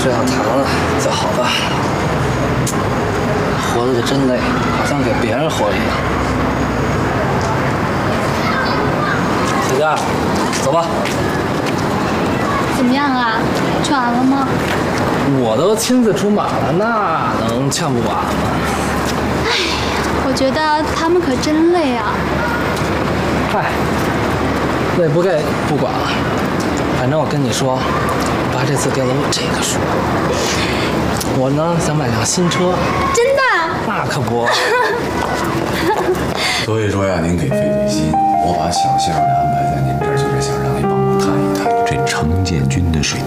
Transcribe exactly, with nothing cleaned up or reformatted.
这样谈了就好吧。活得真累，好像给别人活一样。小佳，走吧。 怎么样啊？劝完了吗？ 我都亲自出马了，那能劝不完吗？ 哎呀，我觉得他们可真累啊。 嗨，累不累不管了，反正我跟你说，爸这次给了我这个数。我呢想买辆新车。 真的？ 那可不。 所以说呀，您给费费心，我把小杏儿呢安排在您这儿，就是想让您帮我探一探这程建军的水。